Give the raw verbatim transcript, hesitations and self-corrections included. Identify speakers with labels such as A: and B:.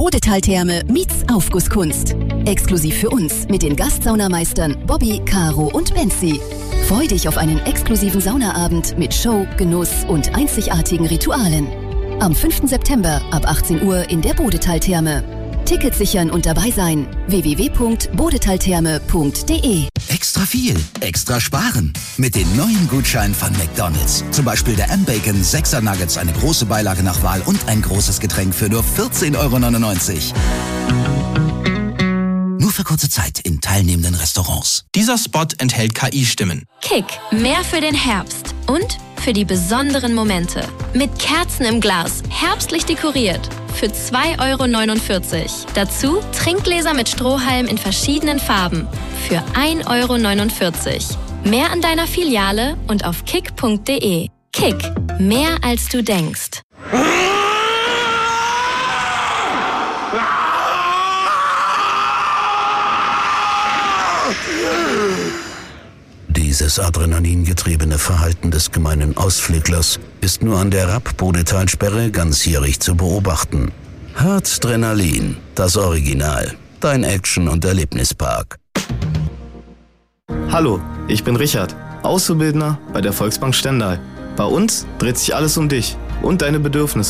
A: Bodetal-Therme meets Aufgusskunst. Exklusiv für uns mit den Gastsaunameistern Bobby, Caro und Benzi. Freu dich auf einen exklusiven Saunaabend mit Show, Genuss und einzigartigen Ritualen. Am fünften September ab achtzehn Uhr in der Bodetal-Therme. Tickets sichern und dabei sein. w w w punkt bodetaltherme punkt d e.
B: Extra viel, extra sparen. Mit den neuen Gutscheinen von McDonald's. Zum Beispiel der M-Bacon sechser Nuggets, eine große Beilage nach Wahl und ein großes Getränk für nur vierzehn Euro neunundneunzig. Nur für kurze Zeit in teilnehmenden Restaurants.
C: Dieser Spot enthält K I-Stimmen.
D: Kick, mehr für den Herbst und für die besonderen Momente. Mit Kerzen im Glas, herbstlich dekoriert. Für zwei Euro neunundvierzig. Dazu Trinkgläser mit Strohhalm in verschiedenen Farben. Für ein Euro neunundvierzig. Mehr an deiner Filiale und auf kick punkt d e. Kick, mehr als du denkst.
E: Dieses adrenalingetriebene Verhalten des gemeinen Ausflüglers ist nur an der Rapp-Bodetalsperre ganzjährig zu beobachten. Herzdrenalin, das Original, dein Action- und Erlebnispark.
F: Hallo, ich bin Richard, Auszubildender bei der Volksbank Stendal. Bei uns dreht sich alles um dich und deine Bedürfnisse.